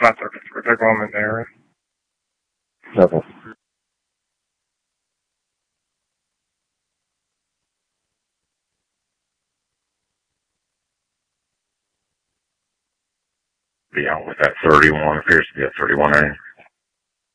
about the woman there. Okay. Be out with that 31, appears to be a 31A.